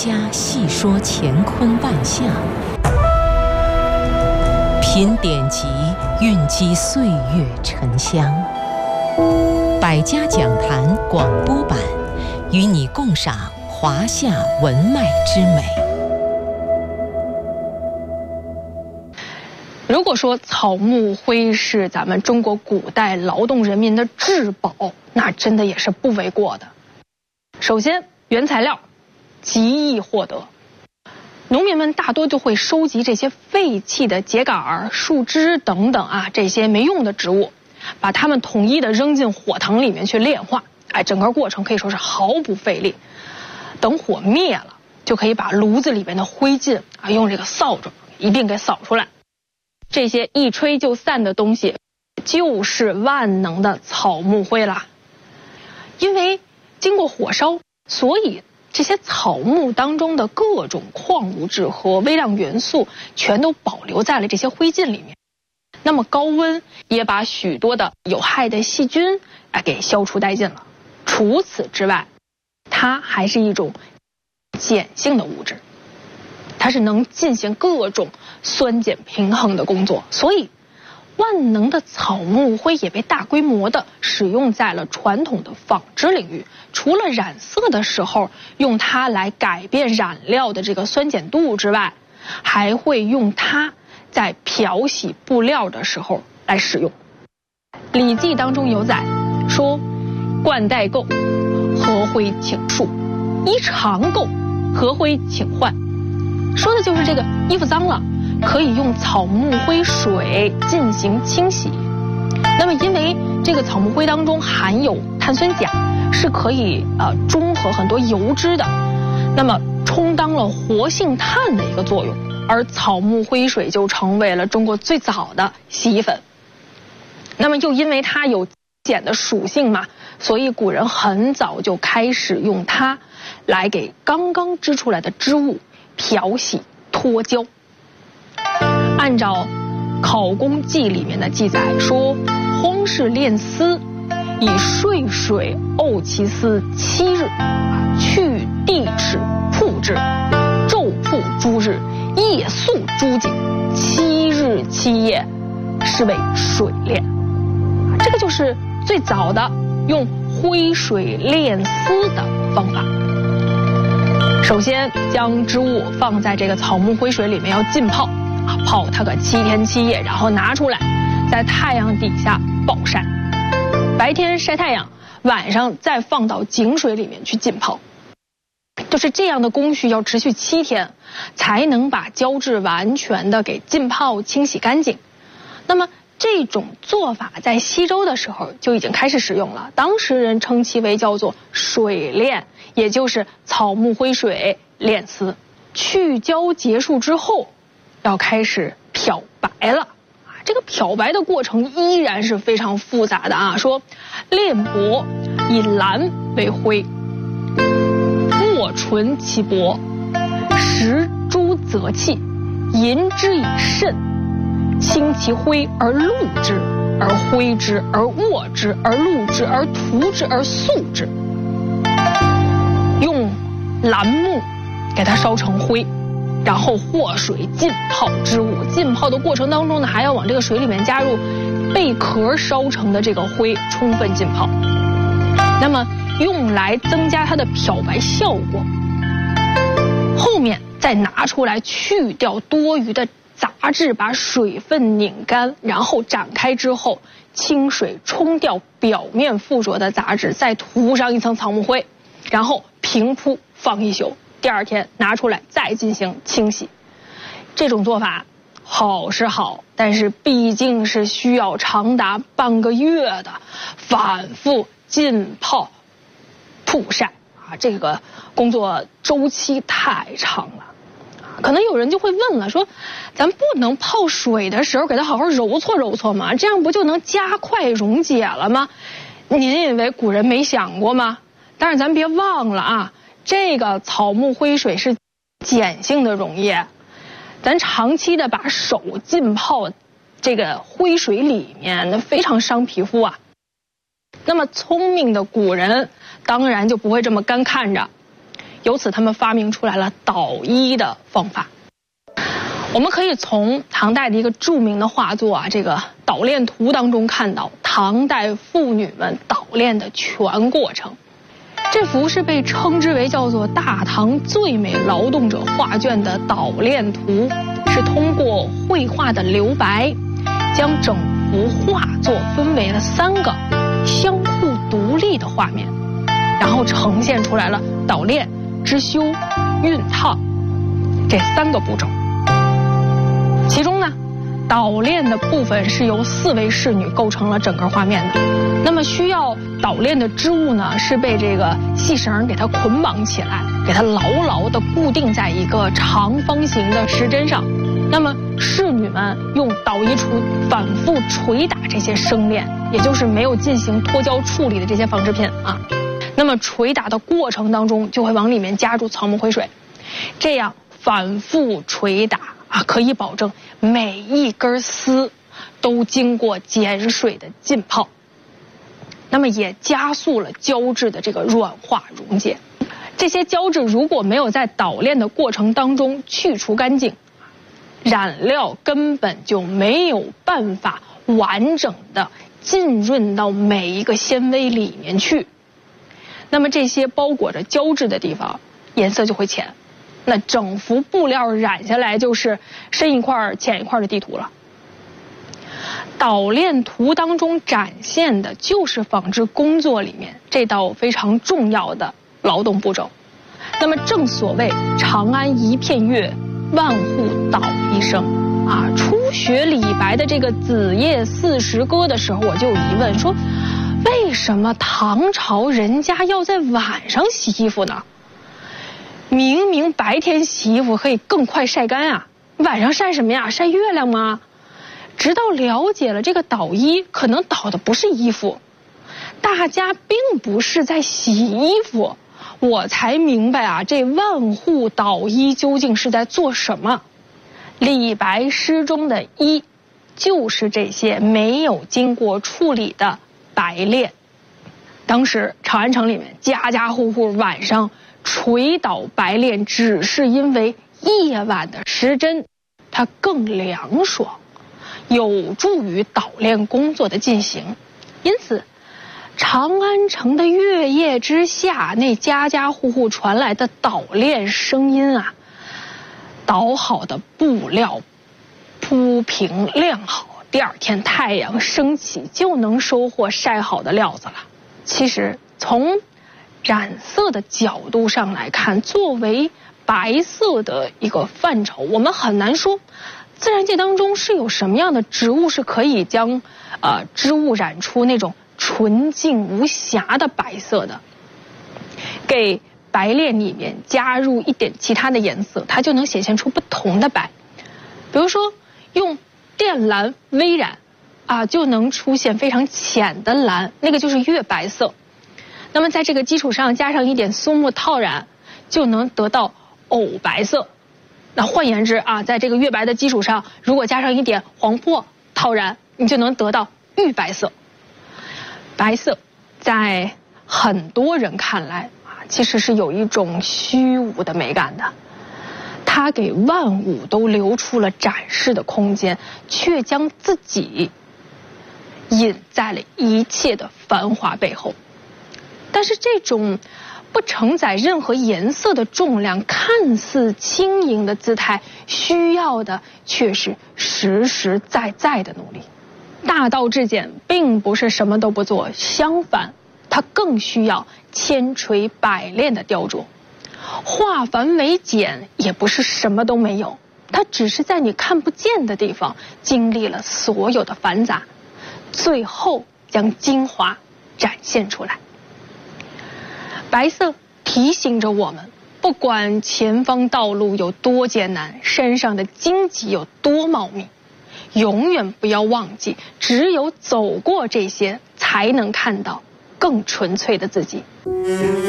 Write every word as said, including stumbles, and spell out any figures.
家细说乾坤万象，品典籍，蕴积岁月沉香。百家讲坛广播版，与你共赏华夏文脉之美。 如果说草木灰是咱们中国古代劳动人民的至宝，那真的也是不为过的。首先，原材料极易获得，农民们大多就会收集这些废弃的秸秆、树枝等等啊，这些没用的植物，把它们统一的扔进火塘里面去炼化。哎，整个过程可以说是毫不费力。等火灭了，就可以把炉子里面的灰烬啊，用这个扫帚一并给扫出来。这些一吹就散的东西，就是万能的草木灰啦。因为经过火烧，所以这些草木当中的各种矿物质和微量元素全都保留在了这些灰烬里面。那么高温也把许多的有害的细菌哎给消除殆尽了。除此之外，它还是一种碱性的物质，它是能进行各种酸碱平衡的工作，所以万能的草木灰也被大规模的使用在了传统的纺织领域。除了染色的时候用它来改变染料的这个酸碱度之外，还会用它在漂洗布料的时候来使用。《礼记》当中有载说：“冠带垢，和灰请束；衣长垢，和灰请换。”说的就是这个衣服脏了，可以用草木灰水进行清洗。那么因为这个草木灰当中含有碳酸钾，是可以呃中和很多油脂的，那么充当了活性炭的一个作用，而草木灰水就成为了中国最早的洗衣粉。那么又因为它有碱的属性嘛，所以古人很早就开始用它来给刚刚织出来的织物漂洗脱胶。按照《考工记》里面的记载说，荒氏炼丝，以睡水沤其丝七日，去地齿铺之，昼铺诸日，夜宿诸井，七日七夜，是为水炼。这个就是最早的用灰水炼丝的方法。首先将织物放在这个草木灰水里面要浸泡啊，泡它个七天七夜，然后拿出来在太阳底下暴晒，白天晒太阳，晚上再放到井水里面去浸泡。就是这样的工序要持续七天，才能把胶质完全的给浸泡清洗干净。那么这种做法在西周的时候就已经开始使用了，当时人称其为叫做水炼，也就是草木灰水炼丝。去胶结束之后，要开始漂白了。这个漂白的过程依然是非常复杂的啊。说炼帛以蓝为灰，墨纯其帛，石珠则气，银之以肾，清其灰而露之，而挥之，而握之，而露之，而涂之，而塑之。用蓝木给它烧成灰，然后和水浸泡织物。浸泡的过程当中呢，还要往这个水里面加入贝壳烧成的这个灰，充分浸泡。那么用来增加它的漂白效果。后面再拿出来去掉多余的杂质，把水分拧干，然后展开之后，清水冲掉表面附着的杂质，再涂上一层草木灰，然后平铺放一宿，第二天拿出来再进行清洗。这种做法好是好，但是毕竟是需要长达半个月的反复浸泡曝晒啊，这个工作周期太长了。可能有人就会问了，说咱不能泡水的时候给它好好揉搓揉搓吗？这样不就能加快溶解了吗？您以为古人没想过吗？但是咱别忘了啊，这个草木灰水是碱性的溶液，咱长期的把手浸泡这个灰水里面，那非常伤皮肤啊。那么聪明的古人当然就不会这么干看着， 由此他们发明出来了捣衣的方法。我们可以从唐代的一个著名的画作啊，这个《捣练图》当中看到唐代妇女们捣练的全过程。这幅是被称之为叫做大唐最美劳动者画卷的捣练图，是通过绘画的留白，将整幅画作分为了三个相互独立的画面，然后呈现出来了捣练、织修、熨烫这三个步骤。其中呢，捣练的部分是由四位侍女构成了整个画面的。那么需要捣练的织物呢，是被这个细绳给它捆绑起来，给它牢牢地固定在一个长方形的时针上。那么侍女们用捣衣杵反复捶打这些生链，也就是没有进行脱胶处理的这些纺织品啊。那么捶打的过程当中，就会往里面加入草木灰水，这样反复捶打啊，可以保证每一根丝都经过碱水的浸泡，那么也加速了胶质的这个软化溶解。这些胶质如果没有在捣练的过程当中去除干净，染料根本就没有办法完整的浸润到每一个纤维里面去，那么这些包裹着胶质的地方颜色就会浅，那整幅布料染下来就是深一块浅一块的地图了。捣练图当中展现的就是纺织工作里面这道非常重要的劳动步骤。那么正所谓长安一片月，万户捣衣声啊。初学李白的这个子夜四时歌的时候，我就有疑问说，为什么唐朝人家要在晚上洗衣服呢？明明白天洗衣服可以更快晒干啊，晚上晒什么呀？晒月亮吗？直到了解了这个捣衣，可能捣的不是衣服，大家并不是在洗衣服，我才明白啊，这万户捣衣究竟是在做什么。李白诗中的衣，就是这些没有经过处理的白练。当时长安城里面家家户户晚上捶捣白练，只是因为夜晚的时针它更凉爽，有助于捣练工作的进行。因此长安城的月夜之下，那家家户户传来的捣练声音啊，捣好的布料铺平晾好，第二天太阳升起就能收获晒好的料子了。其实从染色的角度上来看，作为白色的一个范畴，我们很难说自然界当中是有什么样的植物是可以将呃织物染出那种纯净无瑕的白色的。给白练里面加入一点其他的颜色，它就能显现出不同的白。比如说用靛蓝微染啊，就能出现非常浅的蓝，那个就是月白色。那么在这个基础上加上一点松木套染，就能得到藕白色。那换言之啊，在这个月白的基础上，如果加上一点黄柏套染，你就能得到玉白色。白色在很多人看来啊，其实是有一种虚无的美感的，它给万物都留出了展示的空间，却将自己隐在了一切的繁华背后。但是这种不承载任何颜色的重量，看似轻盈的姿态，需要的却是实实在在的努力。大道至简并不是什么都不做，相反它更需要千锤百炼的雕琢。化繁为简也不是什么都没有，它只是在你看不见的地方经历了所有的繁杂，最后将精华展现出来。白色提醒着我们，不管前方道路有多艰难，山上的荆棘有多茂密，永远不要忘记，只有走过这些，才能看到更纯粹的自己。